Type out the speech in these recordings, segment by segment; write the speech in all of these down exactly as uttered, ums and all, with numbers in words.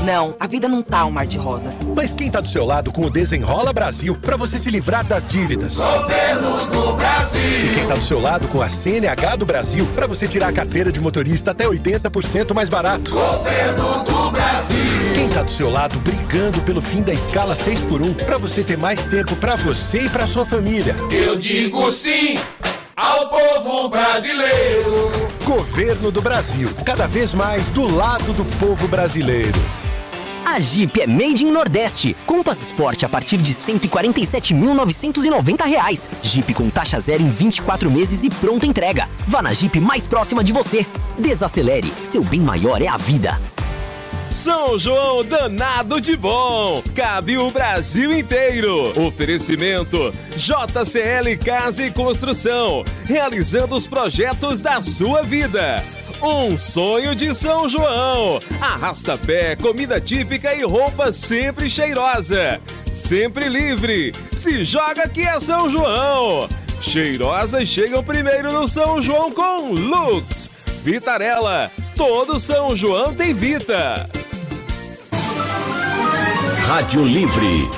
Não, a vida não tá um mar de rosas. Mas quem tá do seu lado com o Desenrola Brasil, pra você se livrar das dívidas? Governo do Brasil. E quem tá do seu lado com a C N H do Brasil, pra você tirar a carteira de motorista até oitenta por cento mais barato? Governo do Brasil. Quem tá do seu lado brigando pelo fim da escala seis por um, pra você ter mais tempo pra você e pra sua família? Eu digo sim ao povo brasileiro. Governo do Brasil, cada vez mais do lado do povo brasileiro. A Jeep é Made in Nordeste, com Passaporte a partir de cento e quarenta e sete mil novecentos e noventa reais. Jeep com taxa zero em vinte e quatro meses e pronta entrega. Vá na Jeep mais próxima de você. Desacelere, seu bem maior é a vida. São João danado de bom, cabe o Brasil inteiro. Oferecimento J C L Casa e Construção, realizando os projetos da sua vida. Um sonho de São João. Arrasta-pé, comida típica e roupa sempre cheirosa. Sempre livre. Se joga que é São João. Cheirosas chegam primeiro no São João com Lux. Vitarella. Todo São João tem Vita. Rádio Livre.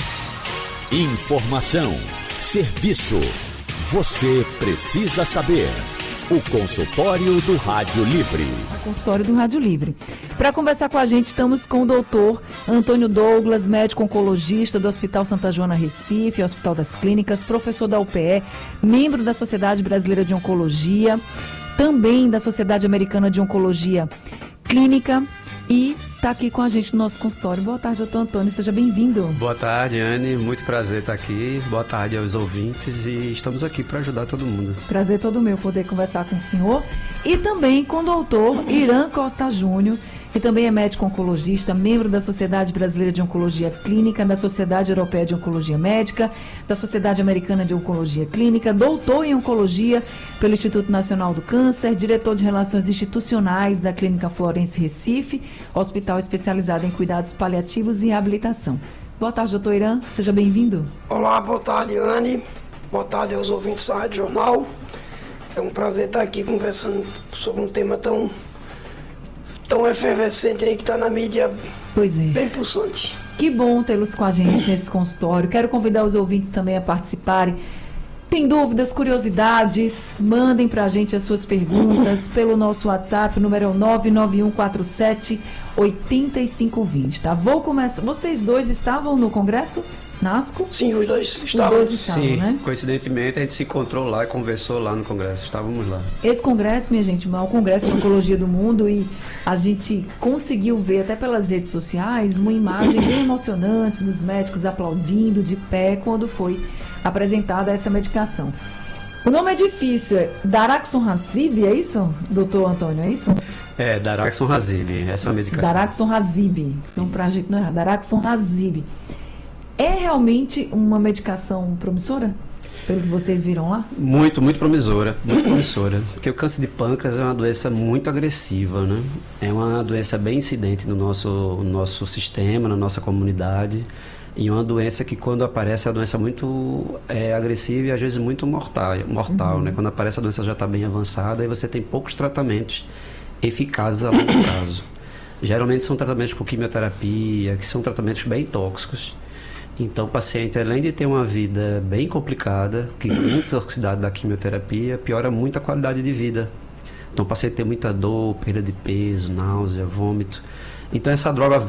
Informação. Serviço. Você precisa saber. O consultório do Rádio Livre. O consultório do Rádio Livre. Para conversar com a gente, estamos com o doutor Antônio Douglas, médico oncologista do Hospital Santa Joana Recife, Hospital das Clínicas, professor da U P E, membro da Sociedade Brasileira de Oncologia, também da Sociedade Americana de Oncologia Clínica, e está aqui com a gente no nosso consultório. Boa tarde, doutor Antônio, seja bem-vindo. Boa tarde, Anne, muito prazer estar aqui. Boa tarde aos ouvintes e estamos aqui para ajudar todo mundo. Prazer todo meu poder conversar com o senhor e também com o doutor Irã Costa Júnior, que também é médico oncologista, membro da Sociedade Brasileira de Oncologia Clínica, da Sociedade Europeia de Oncologia Médica, da Sociedade Americana de Oncologia Clínica, doutor em Oncologia pelo Instituto Nacional do Câncer, diretor de Relações Institucionais da Clínica Florence Recife, hospital especializado em cuidados paliativos e reabilitação. Boa tarde, doutor Irã, seja bem-vindo. Olá, boa tarde, Anne. Boa tarde aos ouvintes da Rádio Jornal. É um prazer estar aqui conversando sobre um tema tão... tão efervescente aí que está na mídia, pois é, bem pulsante. Que bom tê-los com a gente nesse consultório. Quero convidar os ouvintes também a participarem. Tem dúvidas, curiosidades, mandem para a gente as suas perguntas pelo nosso WhatsApp, o número é o nove nove um quatro sete oito cinco dois zero, tá? Vou começar. Vocês dois estavam no congresso NASCO? Sim, os dois estavam. Os dois estavam, Sim, né? Coincidentemente a gente se encontrou lá e conversou lá no congresso, estávamos lá. Esse congresso, minha gente, é o Congresso de Oncologia do Mundo, e a gente conseguiu ver até pelas redes sociais uma imagem bem emocionante dos médicos aplaudindo de pé quando foi apresentada essa medicação. O nome é difícil, é Daraxonrasib, é isso, doutor Antônio, é isso? É, Daraxonrasib, essa é a medicação. Daraxonrasib, então pra gente não errar, Daraxonrasib. É realmente uma medicação promissora? Pelo que vocês viram lá? Muito, muito promissora, muito promissora. Porque o câncer de pâncreas é uma doença muito agressiva, né? É uma doença bem incidente no nosso, no nosso sistema, na nossa comunidade. E uma doença que, quando aparece, é uma doença muito é, agressiva e às vezes muito mortal, mortal, uhum. né? Quando aparece, a doença já está bem avançada e você tem poucos tratamentos eficazes a longo prazo. Geralmente são tratamentos com quimioterapia, que são tratamentos bem tóxicos. Então, o paciente, além de ter uma vida bem complicada, que muita toxicidade da quimioterapia, piora muito a qualidade de vida. Então, o paciente tem muita dor, perda de peso, náusea, vômito. Então, essa droga